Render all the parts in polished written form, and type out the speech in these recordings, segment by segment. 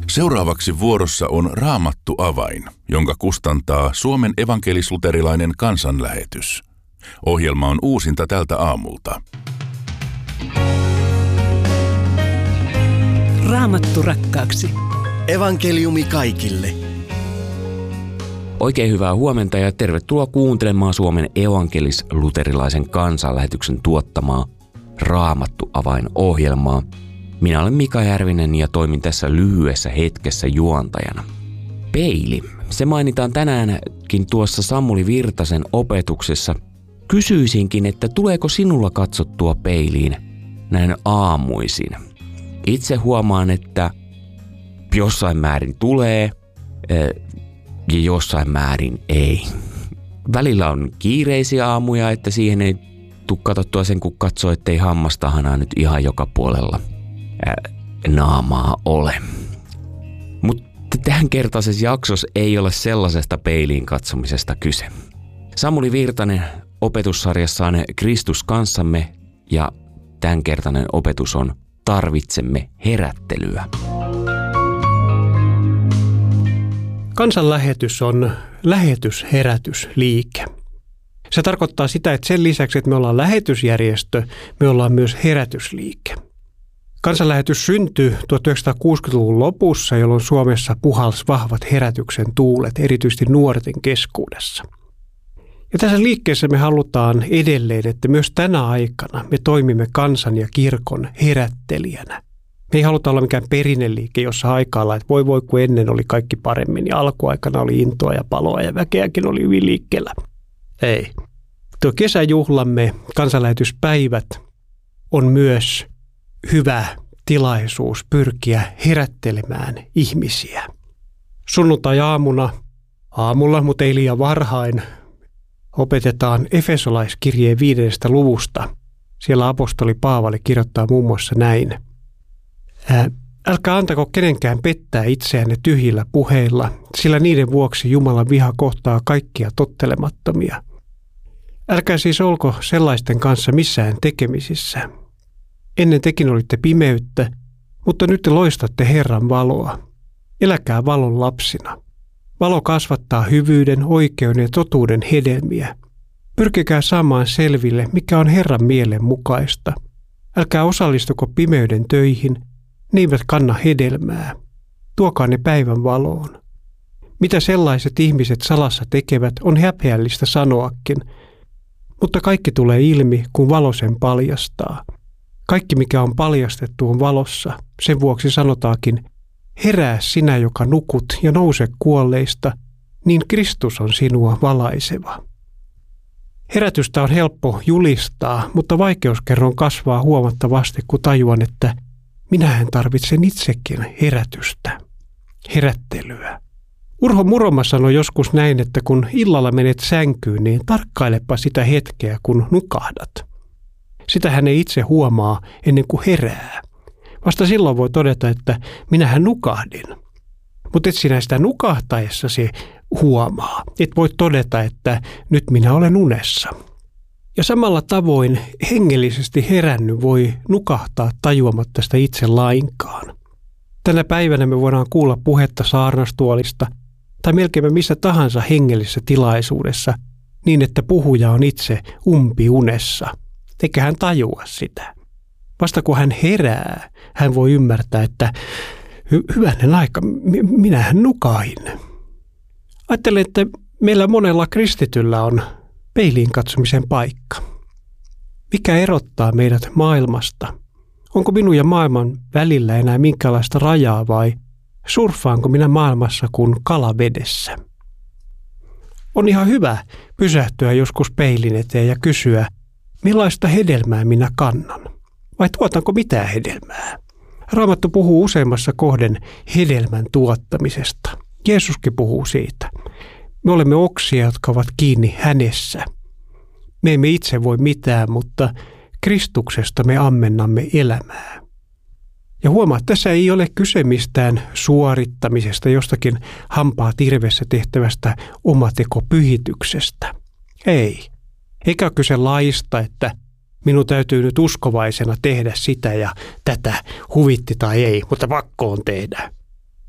Seuraavaksi vuorossa on Raamattu avain, jonka kustantaa Suomen evankelis-luterilainen kansanlähetys. Ohjelma on uusinta tältä aamulta. Raamattu rakkaaksi. Evankeliumi kaikille. Oikein hyvää huomenta ja tervetuloa kuuntelemaan Suomen evankelis-luterilaisen kansanlähetyksen tuottamaa Raamattu avain-ohjelmaa. Minä olen Mika Järvinen ja toimin tässä lyhyessä hetkessä juontajana. Peili. Se mainitaan tänäänkin tuossa Samuli Virtasen opetuksessa. Kysyisinkin, että tuleeko sinulla katsottua peiliin näin aamuisin? Itse huomaan, että jossain määrin tulee ja jossain määrin ei. Välillä on kiireisiä aamuja, että siihen ei tule katsottua sen, kun katsoo, ettei hammastahanaa nyt ihan joka puolella naamaa ole. Mutta tämänkertaisessa jaksossa ei ole sellaisesta peiliin katsomisesta kyse. Samuli Virtanen opetussarjassaan Kristus kanssamme ja tämänkertainen opetus on Tarvitsemme herättelyä. Kansanlähetys on lähetysherätysliike. Se tarkoittaa sitä, että sen lisäksi, että me ollaan lähetysjärjestö, me ollaan myös herätysliike. Kansanlähetys syntyi 1960-luvun lopussa, jolloin Suomessa puhalsi vahvat herätyksen tuulet, erityisesti nuorten keskuudessa. Ja tässä liikkeessä me halutaan edelleen, että myös tänä aikana me toimimme kansan ja kirkon herättelijänä. Me ei haluta olla mikään perinneliike, jossa aikaalla, että voi kun ennen oli kaikki paremmin ja alkuaikana oli intoa ja paloa ja väkeäkin oli hyvin liikkeellä. Ei. Tuo kesäjuhlamme kansanlähetyspäivät on myös hyvä tilaisuus pyrkiä herättelemään ihmisiä. Aamulla, mutta ei liian varhain, opetetaan Efesolaiskirjeen 5. luvusta. Siellä apostoli Paavali kirjoittaa muun muassa näin. Älkää antako kenenkään pettää itseänne tyhjillä puheilla, sillä niiden vuoksi Jumalan viha kohtaa kaikkia tottelemattomia. Älkää siis olko sellaisten kanssa missään tekemisissä. Ennen tekin olitte pimeyttä, mutta nyt te loistatte Herran valoa. Eläkää valon lapsina. Valo kasvattaa hyvyyden, oikeuden ja totuuden hedelmiä. Pyrkikää saamaan selville, mikä on Herran mielen mukaista. Älkää osallistuko pimeyden töihin, ne eivät kanna hedelmää. Tuokaa ne päivän valoon. Mitä sellaiset ihmiset salassa tekevät, on häpeällistä sanoakin, mutta kaikki tulee ilmi, kun valo sen paljastaa. Kaikki, mikä on paljastettu, on valossa. Sen vuoksi sanotaakin, herää sinä, joka nukut, ja nouse kuolleista, niin Kristus on sinua valaiseva. Herätystä on helppo julistaa, mutta vaikeuskerroin kasvaa huomattavasti, kun tajuan, että minähän tarvitsen itsekin herätystä, herättelyä. Urho Muroma sanoi joskus näin, että kun illalla menet sänkyyn, niin tarkkailepa sitä hetkeä, kun nukahdat. Sitä hän ei itse huomaa ennen kuin herää. Vasta silloin voi todeta, että minähän nukahdin. Mutta et sinä sitä nukahtaessasi huomaa. Et voi todeta, että nyt minä olen unessa. Ja samalla tavoin hengellisesti herännyt voi nukahtaa tajuamatta sitä itse lainkaan. Tänä päivänä me voidaan kuulla puhetta saarnastuolista tai melkein missä tahansa hengellisessä tilaisuudessa niin, että puhuja on itse umpiunessa. Eikä hän tajua sitä. Vasta kun hän herää, hän voi ymmärtää, että hyvänen aika, minähän nukahin. Ajattelen, että meillä monella kristityllä on peiliin katsomisen paikka. Mikä erottaa meidät maailmasta? Onko minun ja maailman välillä enää minkälaista rajaa vai surffaanko minä maailmassa kuin kala vedessä? On ihan hyvä pysähtyä joskus peilin eteen ja kysyä, millaista hedelmää minä kannan? Vai tuotanko mitään hedelmää? Raamattu puhuu useammassa kohden hedelmän tuottamisesta. Jeesuskin puhuu siitä. Me olemme oksia, jotka ovat kiinni hänessä. Me emme itse voi mitään, mutta Kristuksesta me ammennamme elämää. Ja huomaa, tässä ei ole kyse mistään suorittamisesta, jostakin hampaa tirvessä tehtävästä omatekopyhityksestä. Ei. Eikä ole kyse laista, että minun täytyy nyt uskovaisena tehdä sitä ja tätä, huvitti tai ei, mutta pakko on tehdä.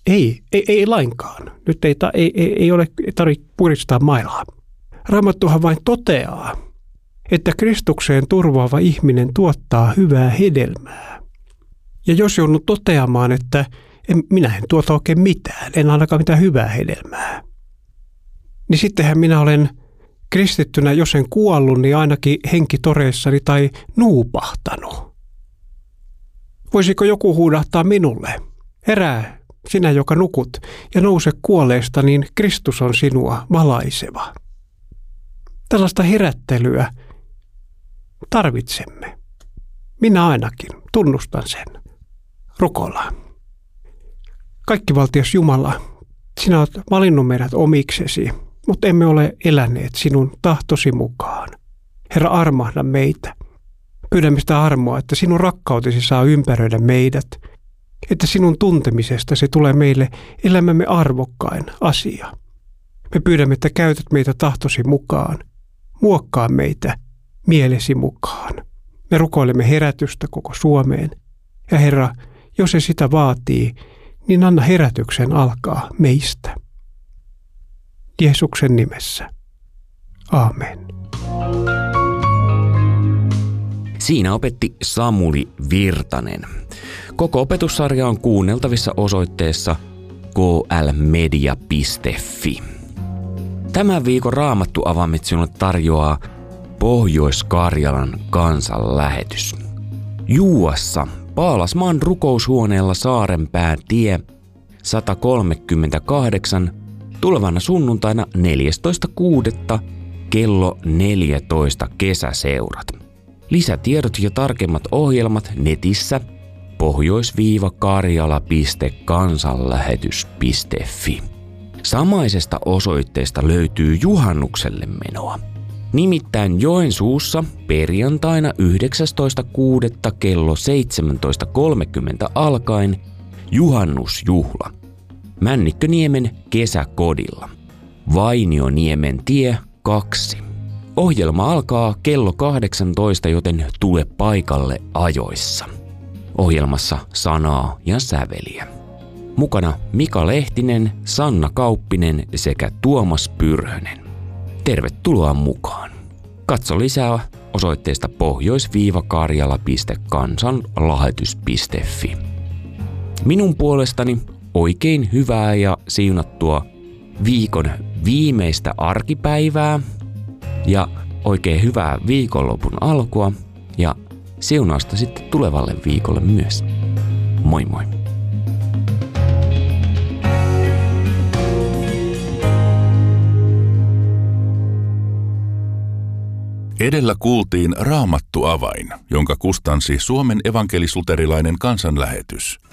Ei lainkaan. Nyt ei ole tarvitse puristaa mailaa. Raamattuhan vain toteaa, että Kristukseen turvaava ihminen tuottaa hyvää hedelmää. Ja jos joudun toteamaan, että minä en tuota oikein mitään, en ainakaan mitään hyvää hedelmää, niin sittenhän minä olen kristittynä, jos en kuollut, niin ainakin henkitoreissani tai nuupahtanut. Voisiko joku huudahtaa minulle? Herää, sinä joka nukut, ja nouse kuolleesta, niin Kristus on sinua valaiseva. Tällaista herättelyä tarvitsemme. Minä ainakin tunnustan sen. Rukoillaan. Kaikkivaltias Jumala, sinä olet valinnut meidät omiksesi, mutta emme ole eläneet sinun tahtosi mukaan. Herra, armahda meitä. Pyydämme sitä armoa, että sinun rakkautesi saa ympäröidä meidät, että sinun tuntemisesta se tulee meille elämämme arvokkain asia. Me pyydämme, että käytät meitä tahtosi mukaan, muokkaa meitä mielesi mukaan. Me rukoilemme herätystä koko Suomeen. Ja Herra, jos se sitä vaatii, niin anna herätyksen alkaa meistä. Jeesuksen nimessä. Aamen. Siinä opetti Samuli Virtanen. Koko opetussarja on kuunneltavissa osoitteessa klmedia.fi. Tämän viikon Raamattuavaimet sinulle tarjoaa Pohjois-Karjalan kansanlähetys. Juuassa Paalasmaan rukoushuoneella Saarenpään tie 138 tulevana sunnuntaina 14.6. kello 14 kesäseurat. Lisätiedot ja tarkemmat ohjelmat netissä pohjois-karjala.kansanlähetys.fi. Samaisesta osoitteesta löytyy juhannukselle menoa. Nimittäin Joensuussa perjantaina 19.6. kello 17.30 alkaen juhannusjuhla. Männikköniemen kesäkodilla. Vainioniemen tie 2. Ohjelma alkaa kello 18, joten tule paikalle ajoissa. Ohjelmassa sanaa ja säveliä. Mukana Mika Lehtinen, Sanna Kauppinen sekä Tuomas Pyrhönen. Tervetuloa mukaan. Katso lisää osoitteesta pohjois-karjala.kansanlähetys.fi. Minun puolestani oikein hyvää ja siunattua viikon viimeistä arkipäivää ja oikein hyvää viikonlopun alkua ja siunausta sitten tulevalle viikolle myös. Moi moi! Edellä kuultiin Raamattuavain, jonka kustansi Suomen evankelis-luterilainen kansanlähetys.